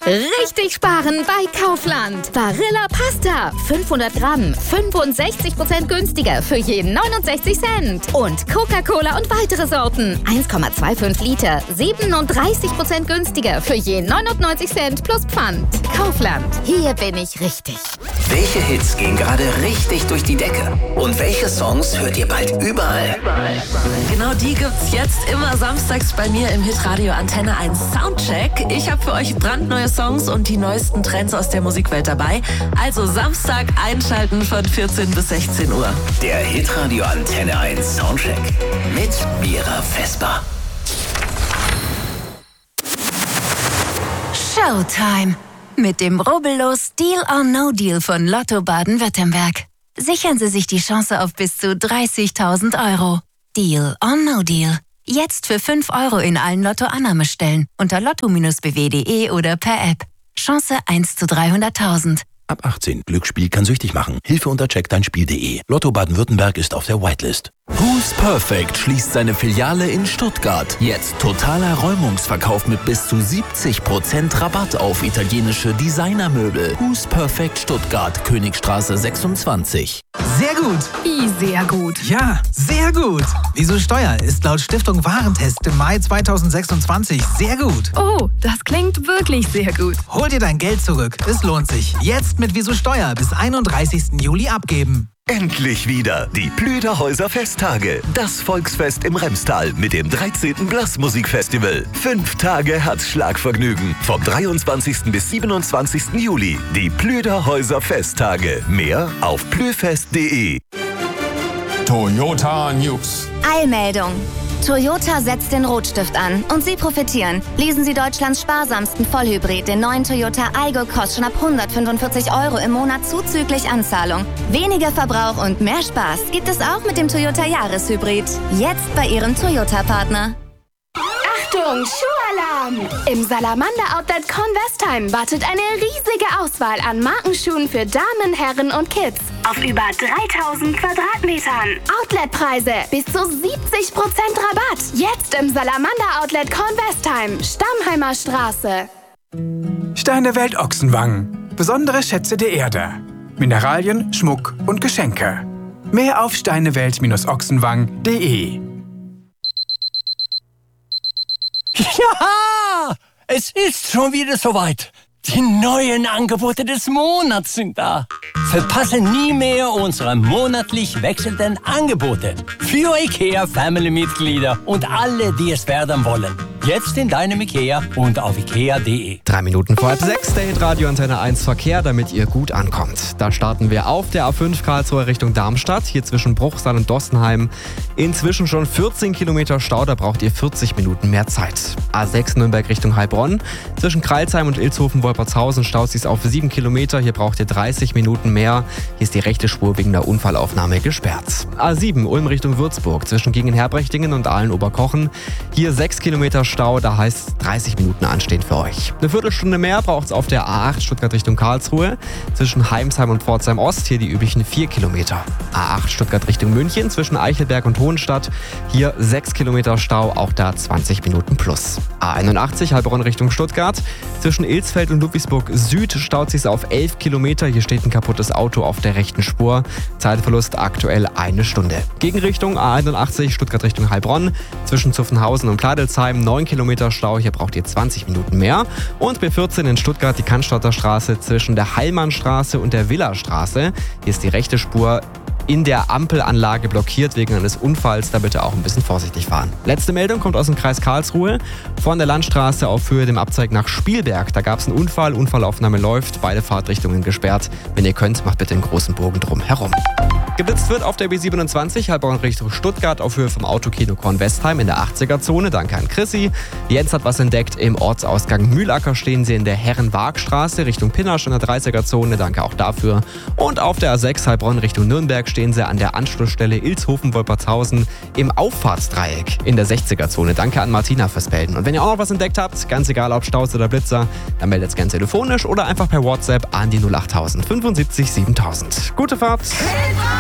Richtig sparen bei Kaufland. Barilla Pasta, 500 Gramm, 65% günstiger für jeden 69 Cent. Und Coca-Cola und weitere Sorten, 1,25 Liter, 37% günstiger für jeden 99 Cent plus Pfand. Kaufland, hier bin ich richtig. Welche Hits gehen gerade richtig durch die Decke? Und welche Songs hört ihr bald überall? Genau die gibt's jetzt immer samstags bei mir im Hitradio Antenne 1 Soundcheck. Ich habe für euch brandneue Songs und die neuesten Trends aus der Musikwelt dabei. Also Samstag einschalten von 14 bis 16 Uhr. Der Hitradio Antenne 1 Soundcheck mit Mira Vesper. Showtime. Mit dem rubbellos Deal or No Deal von Lotto Baden-Württemberg. Sichern Sie sich die Chance auf bis zu 30.000 €. Deal or No Deal. Jetzt für 5 € in allen Lotto-Annahmestellen unter lotto-bw.de oder per App. Chance 1 zu 300.000. Ab 18. Glücksspiel kann süchtig machen. Hilfe unter checkdeinspiel.de. Lotto Baden-Württemberg ist auf der Whitelist. Who's Perfect schließt seine Filiale in Stuttgart. Jetzt totaler Räumungsverkauf mit bis zu 70% Rabatt auf italienische Designermöbel. Who's Perfect Stuttgart, Königstraße 26. Sehr gut. Wie sehr gut. Ja, sehr gut. Wieso Steuer ist laut Stiftung Warentest im Mai 2026 sehr gut. Oh, das klingt wirklich sehr gut. Hol dir dein Geld zurück. Es lohnt sich. Jetzt mit Wieso Steuer bis 31. Juli abgeben. Endlich wieder die Plüderhäuser Festtage. Das Volksfest im Remstal mit dem 13. Blasmusikfestival. 5 Tage Herzschlagvergnügen. Vom 23. bis 27. Juli. Die Plüderhäuser Festtage. Mehr auf plüfest.de. Toyota News. Eilmeldung. Toyota setzt den Rotstift an und Sie profitieren. Lesen Sie Deutschlands sparsamsten Vollhybrid, den neuen Toyota Aygo Cross schon ab 145 € im Monat zuzüglich Anzahlung. Weniger Verbrauch und mehr Spaß gibt es auch mit dem Toyota Jahreshybrid. Jetzt bei Ihrem Toyota-Partner. Achtung, Schuhalarm! Im Salamander Outlet Kornwestheim wartet eine riesige Auswahl an Markenschuhen für Damen, Herren und Kids. Auf über 3000 Quadratmetern. Outletpreise bis zu 70% Rabatt. Jetzt im Salamander Outlet Kornwestheim, Stammheimer Straße. Stein der Welt Ochsenwangen. Besondere Schätze der Erde. Mineralien, Schmuck und Geschenke. Mehr auf steinewelt-ochsenwangen.de. Ja, es ist schon wieder soweit. Die neuen Angebote des Monats sind da. Verpasse nie mehr unsere monatlich wechselnden Angebote. Für IKEA-Family-Mitglieder und alle, die es werden wollen. Jetzt in deinem IKEA und auf ikea.de. 3 Minuten vor halb 6, der Hitradio Antenne 1 Verkehr, damit ihr gut ankommt. Da starten wir auf der A5 Karlsruhe Richtung Darmstadt, hier zwischen Bruchsal und Dossenheim. Inzwischen schon 14 Kilometer Stau, da braucht ihr 40 Minuten mehr Zeit. A6 Nürnberg Richtung Heilbronn, zwischen Kreilsheim und Ilshofen-Wolpertshausen staut sich's auf 7 Kilometer, hier braucht ihr 30 Minuten mehr. Hier ist die rechte Spur wegen der Unfallaufnahme gesperrt. A7 Ulm Richtung Würzburg, zwischen Gegenherbrechtingen und Aalen-Oberkochen, hier 6 Kilometer Stau, da heißt 30 Minuten anstehen für euch. Eine Viertelstunde mehr braucht es auf der A8 Stuttgart Richtung Karlsruhe, zwischen Heimsheim und Pforzheim Ost, hier die üblichen 4 Kilometer. A8 Stuttgart Richtung München, zwischen Eichelberg und Hohenstadt, hier 6 Kilometer Stau, auch da 20 Minuten plus. A81 Heilbronn Richtung Stuttgart, zwischen Ilsfeld und Ludwigsburg Süd staut sich auf 11 Kilometer, hier steht ein kaputtes Auto auf der rechten Spur, Zeitverlust aktuell 1 Stunde. Gegenrichtung A81 Stuttgart Richtung Heilbronn, zwischen Zuffenhausen und Pladelsheim 9 Kilometer Stau, hier braucht ihr 20 Minuten mehr. Und B14 in Stuttgart die Cannstatter Straße zwischen der Heilmannstraße und der Villastraße. Hier ist die rechte Spur in der Ampelanlage blockiert wegen eines Unfalls, da bitte auch ein bisschen vorsichtig fahren. Letzte Meldung kommt aus dem Kreis Karlsruhe. Von der Landstraße auf Höhe dem Abzweig nach Spielberg. Da gab es einen Unfall, Unfallaufnahme läuft, beide Fahrtrichtungen gesperrt. Wenn ihr könnt, macht bitte einen großen Bogen drum herum. Geblitzt wird auf der B27 Heilbronn Richtung Stuttgart auf Höhe vom Autokino Kornwestheim in der 80er-Zone. Danke an Chrissy. Jens hat was entdeckt. Im Ortsausgang Mühlacker stehen sie in der Herrenwaagstraße Richtung Pinnasch in der 30er-Zone. Danke auch dafür. Und auf der A6 Heilbronn Richtung Nürnberg stehen sie an der Anschlussstelle Ilshofen-Wolpertshausen im Auffahrtsdreieck in der 60er-Zone. Danke an Martina fürs Melden. Und wenn ihr auch noch was entdeckt habt, ganz egal ob Staus oder Blitzer, dann meldet es gerne telefonisch oder einfach per WhatsApp an die 08000 75 7000. Gute Fahrt!